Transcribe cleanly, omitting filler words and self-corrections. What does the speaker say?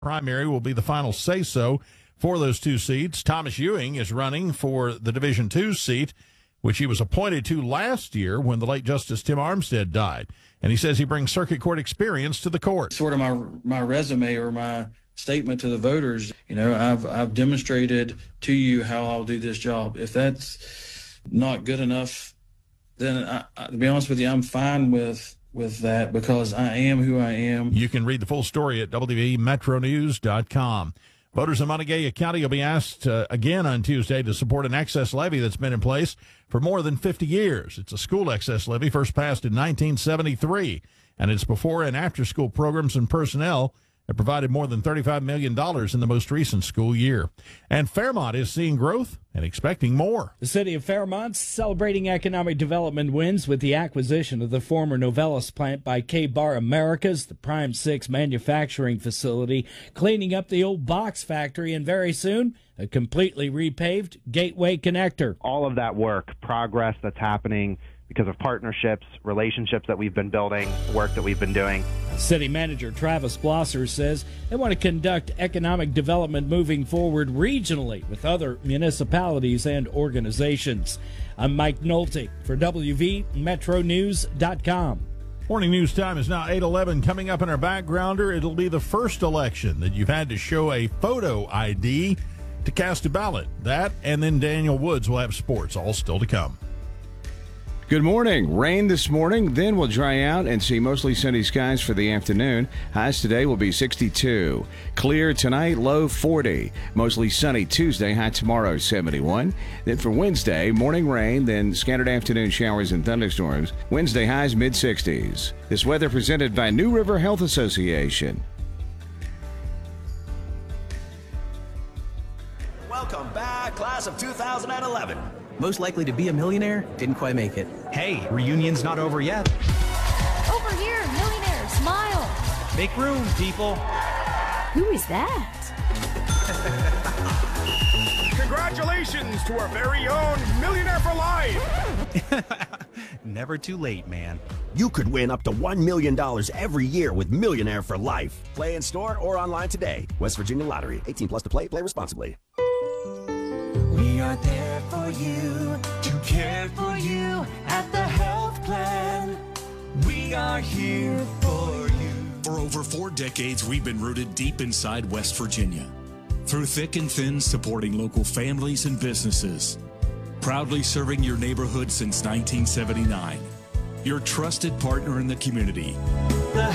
primary will be the final say-so for those two seats. Thomas Ewing is running for the Division II seat, which he was appointed to last year when the late Justice Tim Armstead died. And he says he brings circuit court experience to the court. Sort of my resume or my statement to the voters. You know, I've demonstrated to you how I'll do this job. If that's not good enough, then to be honest with you, I'm fine with that because I am who I am. You can read the full story at WVMetroNews.com. Voters in Montague County will be asked again on Tuesday to support an excess levy that's been in place for more than 50 years. It's a school excess levy first passed in 1973, and it's before and after school programs and personnel that provided more than $35 million in the most recent school year. And Fairmont is seeing growth and expecting more. The city of Fairmont's celebrating economic development wins with the acquisition of the former Novelis plant by K-Bar Americas, the Prime 6 manufacturing facility, cleaning up the old box factory, and very soon, a completely repaved Gateway Connector. All of that work, progress that's happening because of partnerships, relationships that we've been building, work that we've been doing. City Manager Travis Blosser says they want to conduct economic development moving forward regionally with other municipalities and organizations. I'm Mike Nolte for WVMetroNews.com. Morning news time is now 8:11. Coming up in our backgrounder, it'll be the first election that you've had to show a photo ID to cast a ballot. That, and then Daniel Woods will have sports, all still to come. Good morning. Rain this morning, then we'll dry out and see mostly sunny skies for the afternoon. Highs today will be 62. Clear tonight, low 40. Mostly sunny Tuesday, high tomorrow 71. Then for Wednesday, morning rain, then scattered afternoon showers and thunderstorms. Wednesday highs mid-60s. This weather presented by New River Health Association. Welcome back, class of 2011. Most likely to be a millionaire, didn't quite make it. Hey, reunion's not over yet. Over here, millionaire, smile. Make room, people. Who is that? Congratulations to our very own Millionaire for Life. Never too late, man. You could win up to $1 million every year with Millionaire for Life. Play in store or online today. West Virginia Lottery. 18 plus to play. Play responsibly. We are there for you, to care for you at the health plan. We are here for you. For over 4 decades, we've been rooted deep inside West Virginia. Through thick and thin, supporting local families and businesses. Proudly serving your neighborhood since 1979. Your trusted partner in the community.